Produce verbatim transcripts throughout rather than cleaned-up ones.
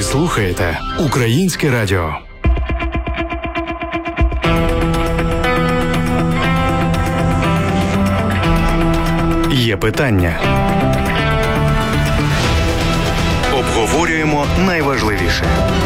слухаєте Українське радіо. Є питання. Обговорюємо найважливіше.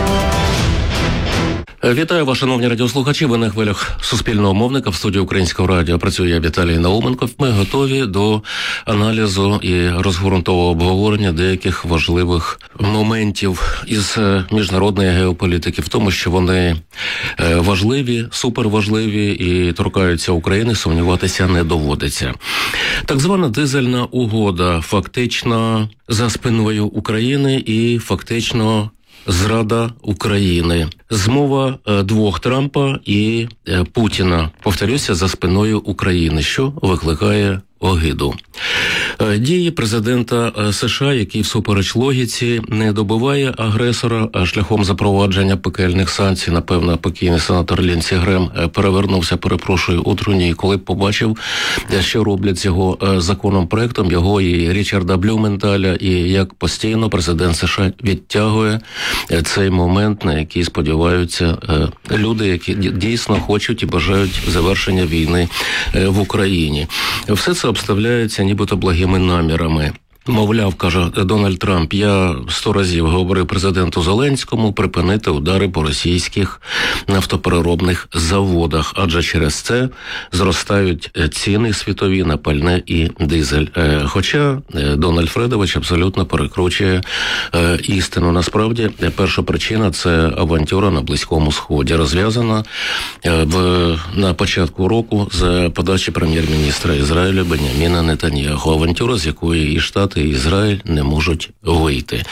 Вітаю вас, шановні радіослухачі. Ви на хвилях Суспільного мовника. В студії Українського радіо працює я, Віталій Науменко. Ми готові до аналізу і розґрунтового обговорення деяких важливих моментів із міжнародної геополітики, в тому, що вони важливі, суперважливі і торкаються України, сумніватися не доводиться. Так звана дизельна угода фактично за спиною України і фактично зрада України. Змова двох Трампа і Путіна, повторюся, за спиною України, що викликає огиду. Дії президента США, який всупереч логіці не добиває агресора, а шляхом запровадження пекельних санкцій, напевно, покійний сенатор Лінсі Грем перевернувся, перепрошую, у труні, коли побачив, що роблять з його законопроектом, його і Річарда Блюменталя, і як постійно президент США відтягує цей момент, на який сподіваються люди, які дійсно хочуть і бажають завершення війни в Україні. Все це обставляється нібито благими намірами. Мовляв, каже Дональд Трамп, я сто разів говорив президенту Зеленському припинити удари по російських нафтопереробних заводах, адже через це зростають ціни світові на пальне і дизель. Хоча Дональд Фредович абсолютно перекручує істину. Насправді, перша причина – це авантюра на Близькому Сході, розв'язана в, на початку року за подачі прем'єр-міністра Ізраїлю Беньяміна Нетаньяху. Авантюра, з якої і Штати, і Ізраїль не можуть вийти.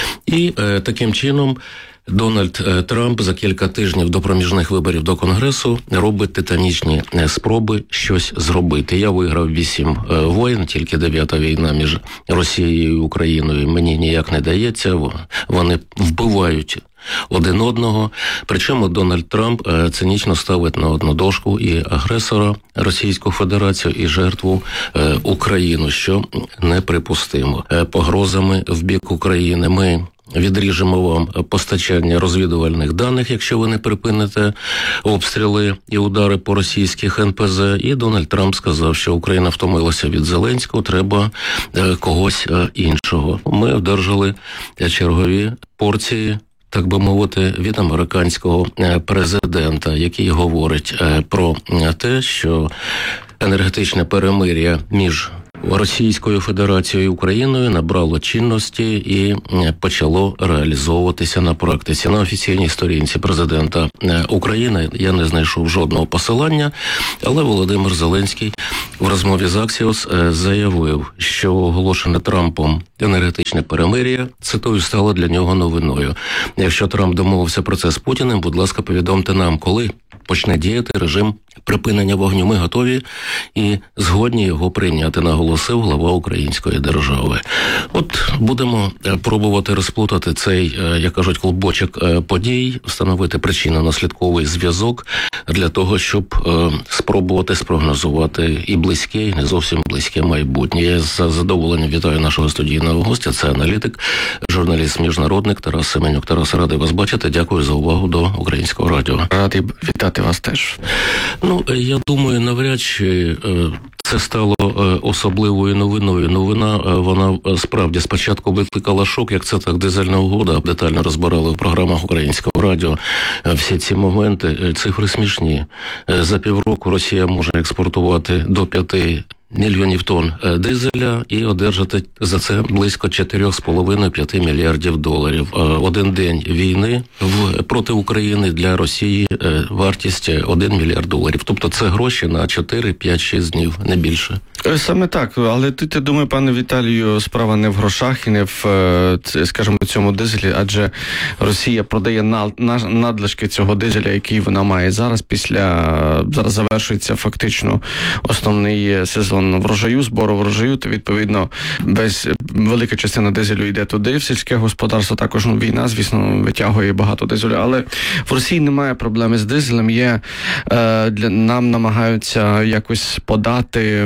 І е, таким чином Дональд Трамп за кілька тижнів до проміжних виборів до Конгресу робить титанічні спроби щось зробити. Я виграв вісім воєн, тільки дев'ята війна між Росією і Україною мені ніяк не дається. Вони вбивають один одного. Причому Дональд Трамп цинічно ставить на одну дошку і агресора Російську Федерацію, і жертву Україну, що неприпустимо. Погрозами в бік України ми відріжемо вам постачання розвідувальних даних, якщо ви не припините обстріли і удари по російських ен пе зет. І Дональд Трамп сказав, що Україна втомилася від Зеленського, треба когось іншого. Ми одержали чергові порції, так би мовити, від американського президента, який говорить про те, що енергетичне перемир'я між Російською Федерацією і Україною набрало чинності і почало реалізовуватися на практиці. На офіційній сторінці президента України я не знайшов жодного посилання, але Володимир Зеленський в розмові з Аксіос заявив, що оголошене Трампом енергетичне перемир'я, цитую, стало для нього новиною. Якщо Трамп домовився про це з Путіним, будь ласка, повідомте нам, коли почне діяти режим припинення вогню. Ми готові і згодні його прийняти, наголосив глава української держави. От будемо пробувати розплутати цей, як кажуть, клубочок подій, встановити причинно-наслідковий зв'язок для того, щоб спробувати спрогнозувати і близьке, і не зовсім близьке майбутнє. Я з задоволенням вітаю нашого студійного гостя, це аналітик, журналіст-міжнародник Тарас Семенюк. Тарас, радий вас бачити. Дякую за увагу до Українського радіо. Радий вітати вас теж. Ну, я думаю, навряд чи це стало особливою новиною. Новина, вона справді спочатку викликала шок, як це так, дизельна угода. Детально розбирали в програмах Українського радіо всі ці моменти. Цифри смішні. За півроку Росія може експортувати до п'яти мільйонів тонн дизеля і одержати за це близько чотири з половиною - п'ять мільярдів доларів. Один день війни в, проти України для Росії вартість один мільярд доларів. Тобто це гроші на чотири, п'ять, шість днів, не більше. Саме так, але тут, я думаю, пане Віталію, справа не в грошах і не в, скажімо, цьому дизелі, адже Росія продає надлишки цього дизеля, який вона має зараз. Після, зараз завершується фактично основний сезон врожаю, збору врожаю, то, відповідно, весь, велика частина дизелю йде туди, в сільське господарство. Також, ну, війна, звісно, витягує багато дизелю, але в Росії немає проблеми з дизелем, є, е, для, нам намагаються якось подати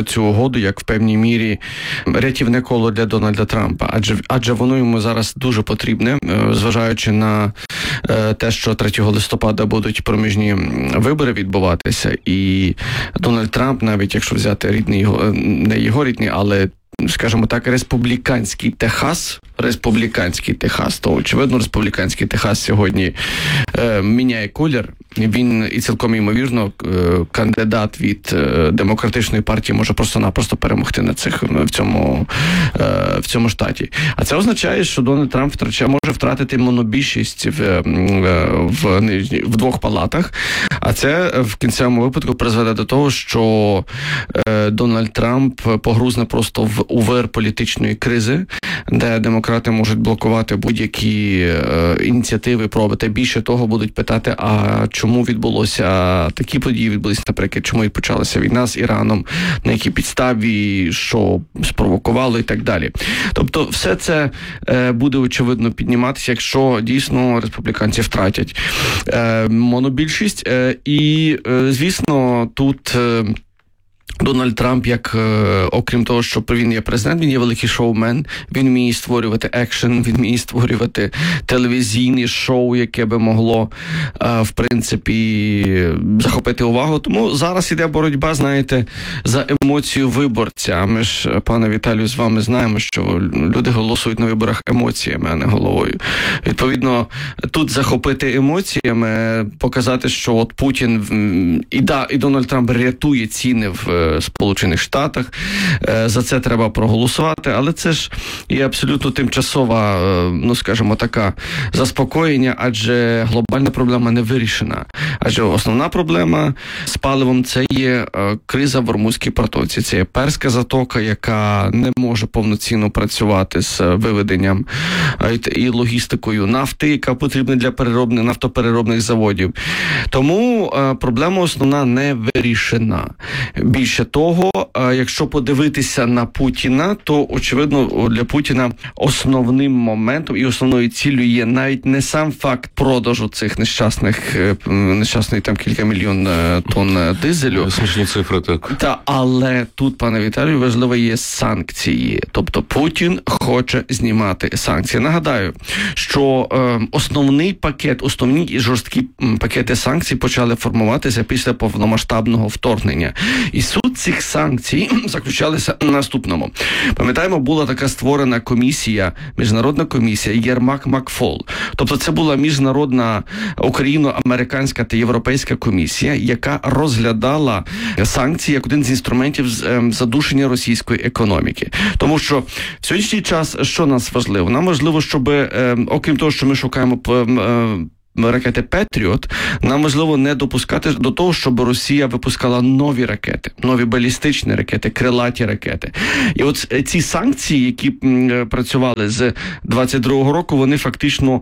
цю угоду як в певній мірі рятівне коло для Дональда Трампа, адже адже воно йому зараз дуже потрібне, зважаючи на те, що третього листопада будуть проміжні вибори відбуватися, і Дональд Трамп, навіть якщо взяти рідний його, не його рідний, але скажімо так, республіканський Техас, республіканський Техас, то, очевидно, республіканський Техас сьогодні е, міняє колір. Він, і цілком ймовірно, е, кандидат від е, демократичної партії може просто-напросто перемогти на цих, в цьому, е, в цьому штаті. А це означає, що Дональд Трамп втрачає, може втратити монобільшість в, в, в, в двох палатах, а це в кінцевому випадку призведе до того, що е, Дональд Трамп погрузне просто в у вир політичної кризи, де демократи можуть блокувати будь-які е, ініціативи, проби. Більше того, будуть питати, а чому відбулося такі події, відбулися, наприклад, чому і почалася війна з Іраном, на якій підставі, що спровокувало і так далі. Тобто все це е, буде, очевидно, підніматися, якщо дійсно республіканці втратять е, монобільшість. Е, і, е, звісно, тут... Е, Дональд Трамп, як, е, окрім того, що він є президент, він є великий шоумен, він вміє створювати екшен, він вміє створювати телевізійне шоу, яке би могло, е, в принципі, захопити увагу. Тому зараз іде боротьба, знаєте, за емоцію виборця. Ми ж, пане Віталію, з вами знаємо, що люди голосують на виборах емоціями, а не головою. Відповідно, тут захопити емоціями, показати, що от Путін і, да, і Дональд Трамп рятує ціни в Сполучених Штатах, за це треба проголосувати, але це ж є абсолютно тимчасова, ну скажімо, така заспокоєння, адже глобальна проблема не вирішена. Адже основна проблема з паливом – це є криза в Ормузькій протоці, це є Перська затока, яка не може повноцінно працювати з виведенням і логістикою нафти, яка потрібна для переробних нафтопереробних заводів. Тому проблема основна не вирішена. Більше того, якщо подивитися на Путіна, то, очевидно, для Путіна основним моментом і основною ціллю є навіть не сам факт продажу цих нещасних, нещасних там кілька мільйон тонн дизелю. Смішні цифри, так. Та, але тут, пане Віталію, важливо є санкції. Тобто Путін хоче знімати санкції. Нагадаю, що е, основний пакет, основні і жорсткі пакети санкцій почали формуватися після повномасштабного вторгнення. І суть цих санкцій заключалася в наступному. Пам'ятаємо, була така створена комісія, міжнародна комісія Єрмак-Макфол. Тобто це була міжнародна україно-американська та європейська комісія, яка розглядала санкції як один з інструментів задушення російської економіки. Тому що в сьогоднішній час, що нас важливо? Нам важливо, щоб, окрім того, що ми шукаємо ракети «Петріот», нам важливо не допускати до того, щоб Росія випускала нові ракети, нові балістичні ракети, крилаті ракети. І от ці санкції, які працювали з двадцять другого року, вони фактично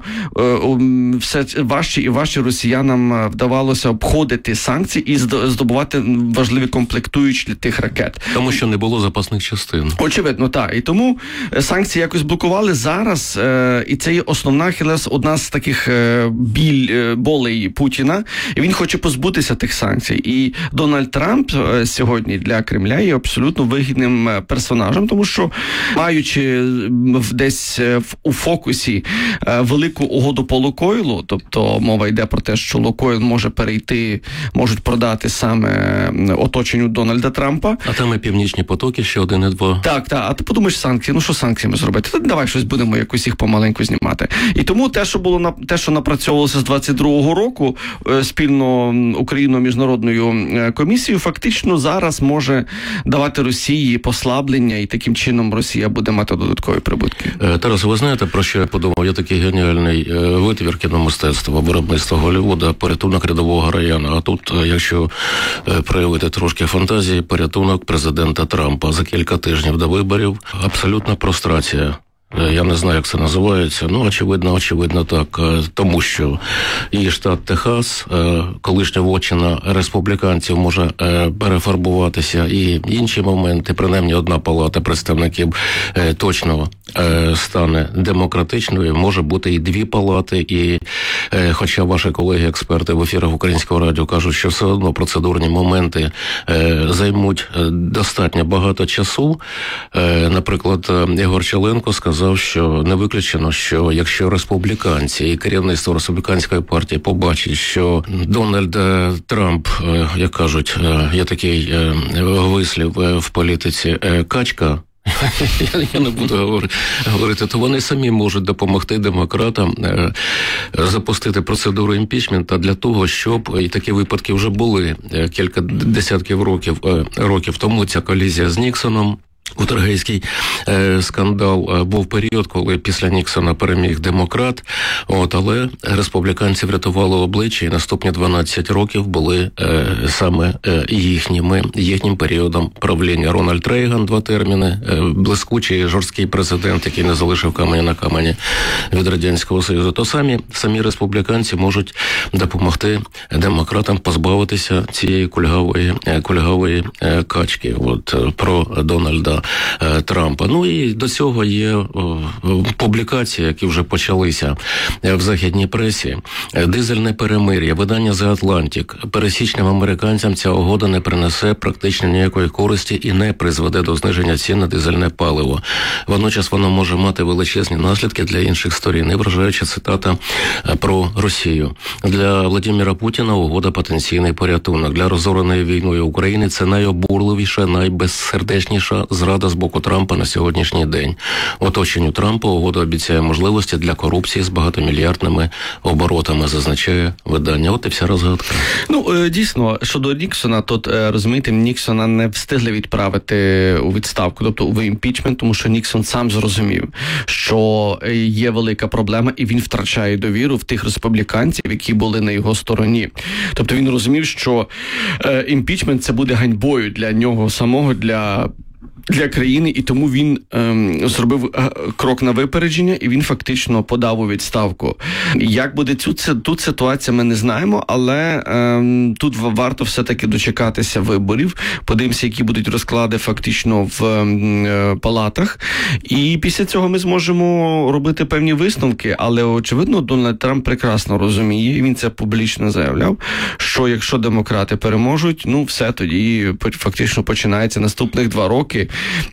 все важче і важче росіянам вдавалося обходити санкції і здобувати важливі комплектуючі для тих ракет. Тому що не було запасних частин. Очевидно, так. І тому санкції якось блокували зараз, і це є основна хілес, одна з таких біль болей Путіна, і він хоче позбутися тих санкцій. І Дональд Трамп сьогодні для Кремля є абсолютно вигідним персонажем, тому що, маючи десь у фокусі велику угоду по Лукойлу, тобто мова йде про те, що Лукойл може перейти, можуть продати саме оточенню Дональда Трампа. А там і Північні потоки, ще один і два. Так, так. А ти подумаєш, санкції, ну що санкціями зробити? Та давай щось будемо якось їх помаленьку знімати. І тому те, що було на те, що напрацьовувалося з двадцять другого року спільно Україно-міжнародною комісією, фактично зараз може давати Росії послаблення, і таким чином Росія буде мати додаткові прибутки. Тарас, ви знаєте, про що я подумав? Є такий геніальний витвір кіномистецтва, виробництва Голлівуда, порятунок рядового району. А тут, якщо проявити трошки фантазії, порятунок президента Трампа за кілька тижнів до виборів. Абсолютна прострація. Я не знаю, як це називається, ну, очевидно, очевидно так, тому що і штат Техас, колишня вотчина республіканців може перефарбуватися, і інші моменти, принаймні одна палата представників точно стане демократичною, може бути і дві палати, і хоча ваші колеги-експерти в ефірах Українського радіо кажуть, що все одно процедурні моменти займуть достатньо багато часу. Наприклад, Ігор Чаленко сказав, що не виключено, що якщо республіканці і керівництво республіканської партії побачить, що Дональд Трамп, як кажуть, є такий вислів в політиці, качка, я не буду говорити, то вони самі можуть допомогти демократам запустити процедуру імпічменту для того, щоб, і такі випадки вже були кілька десятків років, років тому, ця колізія з Ніксоном, Утергейський е, скандал, е, був період, коли після Ніксона переміг демократ, от, але республіканці врятували обличчя, і наступні дванадцять років були е, саме е, їхніми, їхнім періодом правління. Рональд Рейган, два терміни, е, блискучий, жорсткий президент, який не залишив каменя на камені від Радянського Союзу. То самі, самі республіканці можуть допомогти демократам позбавитися цієї кульгавої, кульгавої е, качки. От, е, про Дональда Трампа. Ну і до цього є публікації, які вже почалися в західній пресі. Дизельне перемир'я, видання The Atlantic. Пересічним американцям ця угода не принесе практично ніякої користі і не призведе до зниження цін на дизельне паливо. Водночас воно може мати величезні наслідки для інших сторін. І вражаюча цитата про Росію. Для Владимира Путіна угода потенційний порятунок. Для розореної війною України це найобурливіша, найбезсердечніша зрада з боку Трампа на сьогоднішній день. Оточенню Трампа угода обіцяє можливості для корупції з багатомільярдними оборотами, зазначає видання. От і вся розгадка. Ну, дійсно, щодо Ніксона, тут, розумієте, Ніксона не встигли відправити у відставку, тобто в імпічмент, тому що Ніксон сам зрозумів, що є велика проблема, і він втрачає довіру в тих республіканців, які були на його стороні. Тобто він розумів, що імпічмент – це буде ганьбою для нього самого, для для країни, і тому він ем, зробив е, крок на випередження, і він фактично подав у відставку. Як буде цю, це, тут ситуація, ми не знаємо, але ем, тут варто все-таки дочекатися виборів, подивимося, які будуть розклади фактично в е, палатах, і після цього ми зможемо робити певні висновки, але, очевидно, Дональд Трамп прекрасно розуміє, і він це публічно заявляв, що якщо демократи переможуть, ну все, тоді фактично починається наступних два роки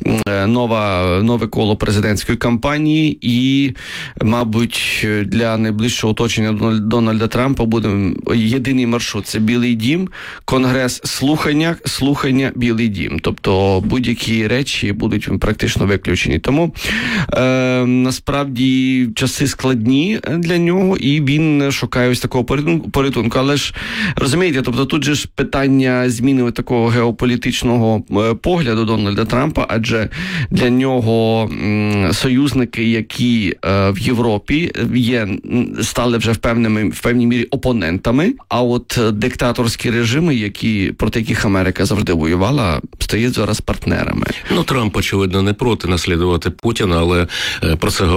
нова, нове коло президентської кампанії, і, мабуть, для найближчого оточення Дональда Трампа буде єдиний маршрут – це Білий дім, Конгрес, слухання, слухання, Білий дім. Тобто будь-які речі будуть практично виключені. Тому е, насправді часи складні для нього, і він шукає ось такого порятунку. Але ж, розумієте, тобто тут же ж питання зміни такого геополітичного погляду Дональда Трампа, адже для нього м, союзники, які е, в Європі є, стали вже в, певними, в певній мірі опонентами, а от диктаторські режими, які, проти яких Америка завжди воювала, стають зараз партнерами. Ну, Трамп, очевидно, не проти наслідувати Путіна, але е, про це